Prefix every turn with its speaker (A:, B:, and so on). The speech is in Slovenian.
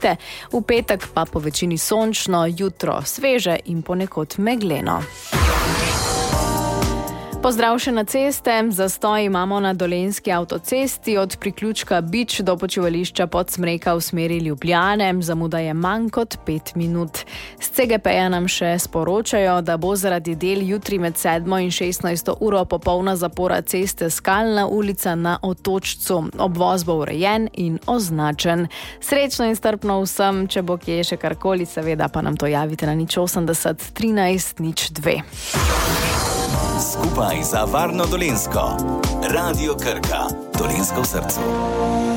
A: silovite, v petek pa po večini sončno, jutro sveže in ponekod megleno. Pozdrav še na ceste. Zastoj imamo na Dolenjski avtocesti od priključka Bič do počivališča Podsmreka v smeri Ljubljane. Zamuda je manj kot 5 minut. S CGP-ja nam še sporočajo, da bo zaradi del jutri med 7 in 16 uro popolna zapora ceste Skalna ulica na Otočcu. Obvoz bo urejen in označen. Srečno in strpno vsem, če bo kje še karkoli, seveda pa nam to javite na 080 13 02.
B: Skupaj za varno Dolenjsko. Radio Krka. Dolenjsko v srcu.